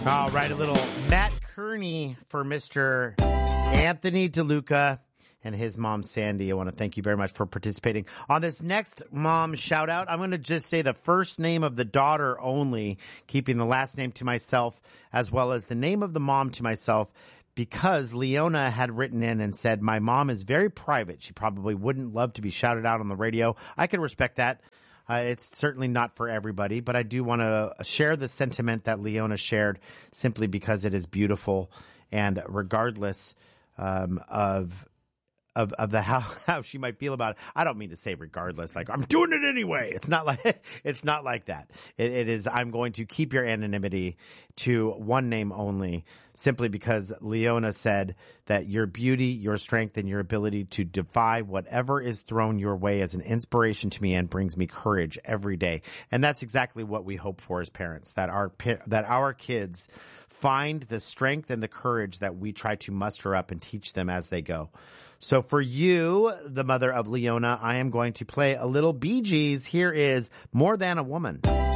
All right, a little Matt Kearney for Mr. Anthony DeLuca and his mom, Sandy. I want to thank you very much for participating. On this next mom shout out, I'm going to just say the first name of the daughter only, keeping the last name to myself, as well as the name of the mom to myself, because Leona had written in and said, my mom is very private. She probably wouldn't love to be shouted out on the radio. I can respect that. It's certainly not for everybody, but I do want to share the sentiment that Leona shared simply because it is beautiful. And regardless of the how she might feel about it, I don't mean to say regardless, like I'm doing it anyway. It's not like that. It is, I'm going to keep your anonymity to one name only, simply because Leona said that your beauty, your strength, and your ability to defy whatever is thrown your way is an inspiration to me and brings me courage every day. And that's exactly what we hope for as parents, that our kids find the strength and the courage that we try to muster up and teach them as they go. So for you, the mother of Leona, I am going to play a little Bee Gees. Here is More Than a Woman.